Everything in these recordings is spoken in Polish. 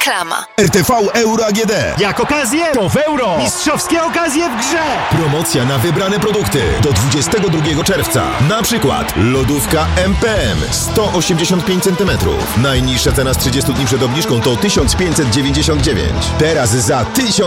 Reklama. RTV Euro AGD. Jak okazję, to w euro. Mistrzowskie okazje w grze. Promocja na wybrane produkty do 22 czerwca. Na przykład lodówka MPM 185 cm. Najniższa cena z 30 dni przed obniżką to 1599. Teraz za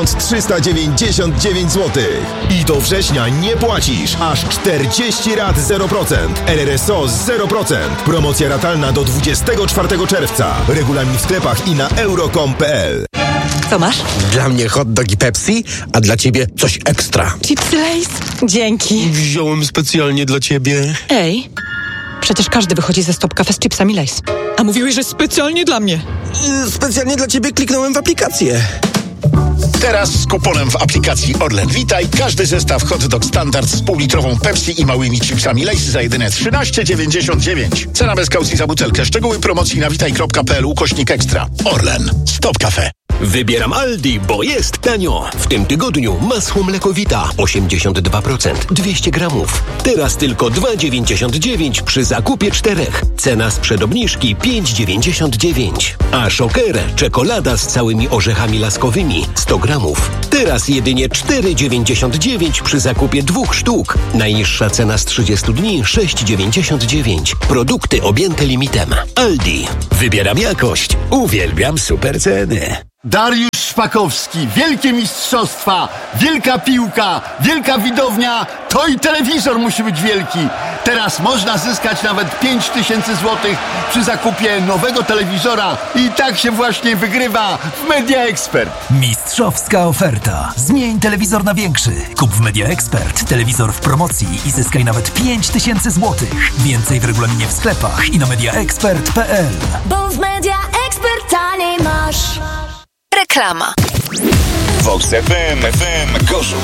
1399 zł. I do września nie płacisz. Aż 40 rat 0%. RRSO 0%. Promocja ratalna do 24 czerwca. Regulamin w sklepach i na euro.com.pl. Co masz? Dla mnie hot dog i Pepsi, a dla ciebie coś ekstra. Chipsy Lay's? Dzięki. Wziąłem specjalnie dla ciebie. Ej, przecież każdy wychodzi ze Stop Cafe z chipsami Lay's. A mówiłeś, że specjalnie dla mnie. Specjalnie dla ciebie kliknąłem w aplikację. Teraz z kuponem w aplikacji Orlen Witaj każdy zestaw hot dog standard z półlitrową Pepsi i małymi chipsami Lay's za jedyne 13,99. Cena bez kaucji za butelkę. Szczegóły promocji na witaj.pl/ekstra. Orlen. Stop Cafe. Wybieram Aldi, bo jest tanio. W tym tygodniu masło mlekowita 82%, 200 gramów. Teraz tylko 2,99 przy zakupie 4. Cena sprzed obniżki 5,99. A Shocker czekolada z całymi orzechami laskowymi 100 gramów. Teraz jedynie 4,99 przy zakupie 2 sztuk. Najniższa cena z 30 dni 6,99. Produkty objęte limitem. Aldi. Wybieram jakość. Uwielbiam super ceny. Dariusz Szpakowski, wielkie mistrzostwa, wielka piłka, wielka widownia, to i telewizor musi być wielki. Teraz można zyskać nawet 5000 zł przy zakupie nowego telewizora i tak się właśnie wygrywa w Media Expert. Mistrzowska oferta. Zmień telewizor na większy. Kup w Media Expert telewizor w promocji i zyskaj nawet 5000 zł. Więcej w regulaminie w sklepach i na mediaexpert.pl. Bo w Media Expert taniej masz. Reklama. Vox FM Gorzów.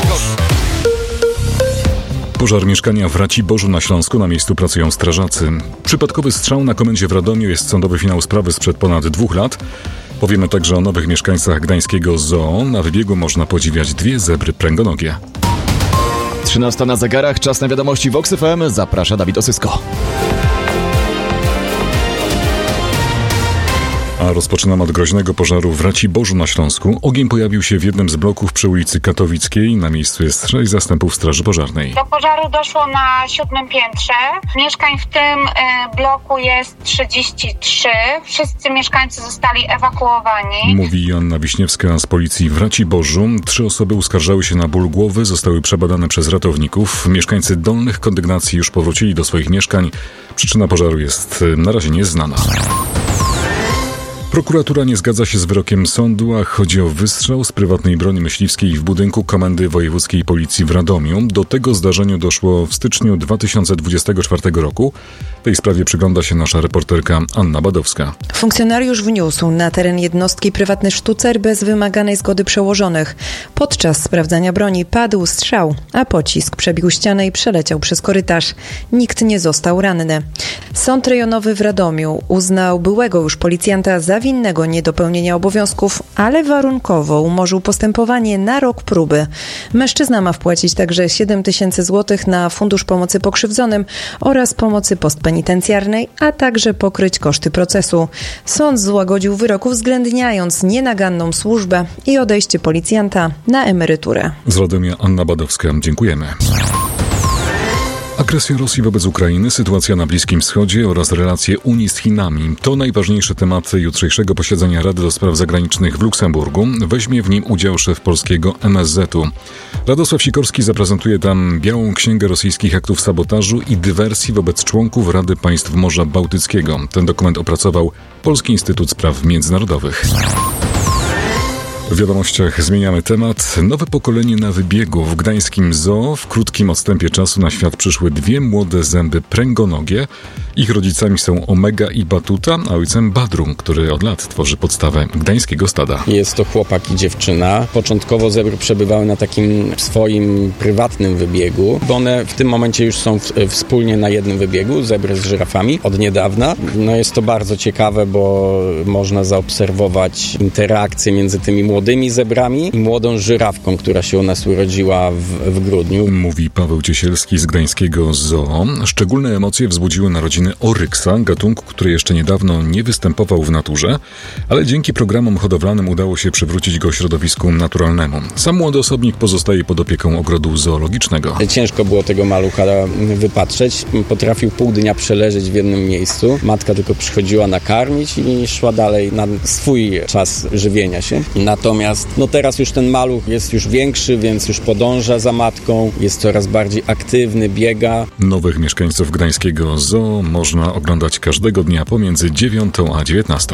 Pożar mieszkania w Raciborzu na Śląsku. Na miejscu pracują strażacy. Przypadkowy strzał na komendzie w Radomiu jest sądowy finał sprawy sprzed ponad 2 lat. Powiemy także o nowych mieszkańcach gdańskiego zoo. Na wybiegu można podziwiać 2 zebry pręgonogie. 13 na zegarach, czas na wiadomości Vox FM. Zaprasza Dawid Osysko. A rozpoczynam od groźnego pożaru w Raciborzu na Śląsku. Ogień pojawił się w jednym z bloków przy ulicy Katowickiej. Na miejscu jest 6 zastępów Straży Pożarnej. Do pożaru doszło na 7. piętrze. Mieszkań w tym bloku jest 33. Wszyscy mieszkańcy zostali ewakuowani. Mówi Joanna Wiśniewska z policji w Raciborzu. 3 osoby uskarżały się na ból głowy, zostały przebadane przez ratowników. Mieszkańcy dolnych kondygnacji już powrócili do swoich mieszkań. Przyczyna pożaru jest na razie nieznana. Prokuratura nie zgadza się z wyrokiem sądu, a chodzi o wystrzał z prywatnej broni myśliwskiej w budynku Komendy Wojewódzkiej Policji w Radomiu. Do tego zdarzeniu doszło w styczniu 2024 roku. Tej sprawie przygląda się nasza reporterka Anna Badowska. Funkcjonariusz wniósł na teren jednostki prywatny sztucer bez wymaganej zgody przełożonych. Podczas sprawdzania broni padł strzał, a pocisk przebił ścianę i przeleciał przez korytarz. Nikt nie został ranny. Sąd rejonowy w Radomiu uznał byłego już policjanta za winnego niedopełnienia obowiązków, ale warunkowo umorzył postępowanie na rok próby. Mężczyzna ma wpłacić także 7000 zł na Fundusz Pomocy Pokrzywdzonym oraz pomocy postpenitencjarnej, a także pokryć koszty procesu. Sąd złagodził wyrok, uwzględniając nienaganną służbę i odejście policjanta na emeryturę. Z Radomia Anna Badowska. Dziękujemy. Agresja Rosji wobec Ukrainy, sytuacja na Bliskim Wschodzie oraz relacje Unii z Chinami to najważniejsze tematy jutrzejszego posiedzenia Rady do Spraw Zagranicznych w Luksemburgu. Weźmie w nim udział szef polskiego MSZ-u. Radosław Sikorski zaprezentuje tam białą księgę rosyjskich aktów sabotażu i dywersji wobec członków Rady Państw Morza Bałtyckiego. Ten dokument opracował Polski Instytut Spraw Międzynarodowych. W wiadomościach zmieniamy temat. Nowe pokolenie na wybiegu w gdańskim zoo. W krótkim odstępie czasu na świat przyszły 2 młode zęby pręgonogie. Ich rodzicami są Omega i Batuta, a ojcem Badru, który od lat tworzy podstawę gdańskiego stada. Jest to chłopak i dziewczyna. Początkowo zebry przebywały na takim swoim prywatnym wybiegu, bo one w tym momencie już są wspólnie na jednym wybiegu, zebry z żyrafami od niedawna. No jest to bardzo ciekawe, bo można zaobserwować interakcje między tymi młodymi młodymi zebrami i młodą żyrawką, która się u nas urodziła w grudniu. Mówi Paweł Ciesielski z gdańskiego zoo. Szczególne emocje wzbudziły narodziny oryksa, gatunku, który jeszcze niedawno nie występował w naturze, ale dzięki programom hodowlanym udało się przywrócić go środowisku naturalnemu. Sam młody osobnik pozostaje pod opieką ogrodu zoologicznego. Ciężko było tego malucha wypatrzeć. Potrafił pół dnia przeleżeć w jednym miejscu. Matka tylko przychodziła nakarmić i szła dalej na swój czas żywienia się. Natomiast teraz już ten maluch jest już większy, więc już podąża za matką, jest coraz bardziej aktywny, biega. Nowych mieszkańców gdańskiego zoo można oglądać każdego dnia pomiędzy 9 a 19.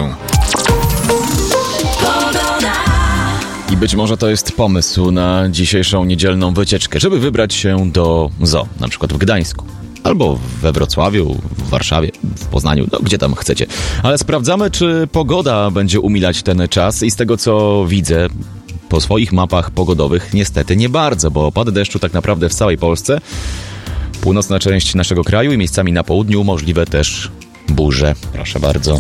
I być może to jest pomysł na dzisiejszą niedzielną wycieczkę, żeby wybrać się do zoo, na przykład w Gdańsku. Albo we Wrocławiu, w Warszawie, w Poznaniu, gdzie tam chcecie. Ale sprawdzamy, czy pogoda będzie umilać ten czas i z tego, co widzę po swoich mapach pogodowych, niestety nie bardzo, bo opady deszczu tak naprawdę w całej Polsce. Północna część naszego kraju i miejscami na południu możliwe też burze. Proszę bardzo.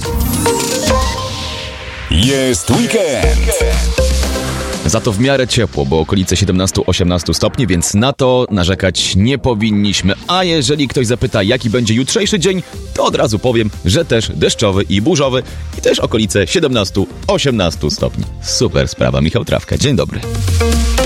Jest weekend! Za to w miarę ciepło, bo okolice 17-18 stopni, więc na to narzekać nie powinniśmy. A jeżeli ktoś zapyta, jaki będzie jutrzejszy dzień, to od razu powiem, że też deszczowy i burzowy i też okolice 17-18 stopni. Super sprawa. Michał Trawka. Dzień dobry.